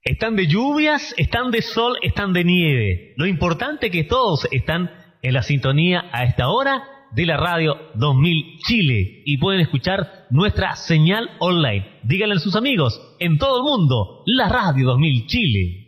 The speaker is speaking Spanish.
Están de lluvias, están de sol, están de nieve. Lo importante es que todos están en la sintonía a esta hora de la Radio 2000 Chile y pueden escuchar nuestra señal online. Díganle a sus amigos en todo el mundo, la Radio 2000 Chile.